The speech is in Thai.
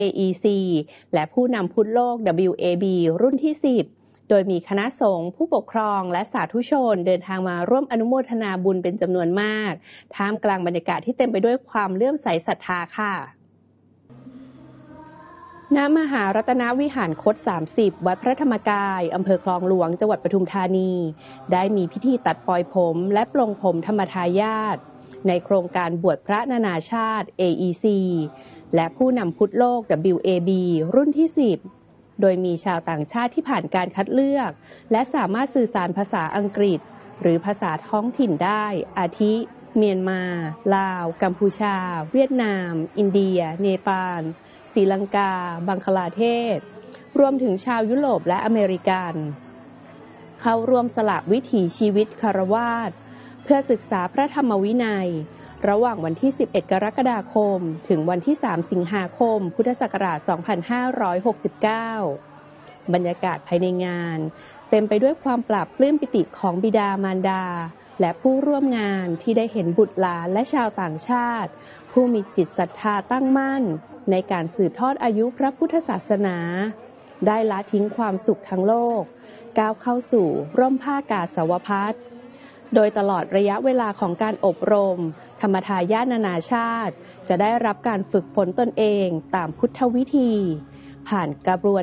AEC และผู้นำพุทธโลก WAB รุ่นที่ 10 โดยมีคณะสงฆ์ผู้ปกครองและสาธุชนเดินทางมาร่วมอนุโมทนาบุญเป็นจำนวนมากท่ามกลางบรรยากาศที่เต็มไปด้วยความเลื่อมใสศรัทธาค่ะณมหารัตนวิหารคต 30 วัดพระธรรมกายอำเภอคลองหลวงจังหวัดปทุมธานีได้มีพิธีตัดปลอยผมและปลงผมธรรมทายาทในโครงการบวชพระนานาชาติ AEC และผู้นำพุทธโลก WAB รุ่นที่ 10 โดยมีชาวต่างชาติที่ผ่านการคัดเลือกและสามารถสื่อสารภาษาอังกฤษหรือภาษาท้องถิ่นได้อาทิเมียนมาลาวกัมพูชาเวียดนามอินเดียเนปาลศรีลังกาบังคลาเทศรวมถึงชาวยุโรปและอเมริกันเข้าร่วมสละวิถีชีวิตคฤหัสถ์เพื่อศึกษาพระธรรมวินัยระหว่างวันที่ 11 กรกฎาคมถึงวันที่ 3 สิงหาคม พุทธศักราช 2569 บรรยากาศภายในงานเต็มไปด้วยความปลาบปลื้มปิติของบิดามารดาและผู้ร่วมงานที่ได้เห็นบุตรหลานและชาวต่างชาติผู้มีจิตศรัทธาตั้งมั่นในการสืบทอดอายุพระพุทธศาสนาได้ละทิ้งความสุขทั้งโลกก้าวเข้าสู่ร่มผ้ากาสาวพัสโดยตลอดระยะเวลาของการอบรมธรรมทายาทนานาชาติจะได้รับการฝึกฝนตนเองตามพุทธวิธีผ่านกระบวน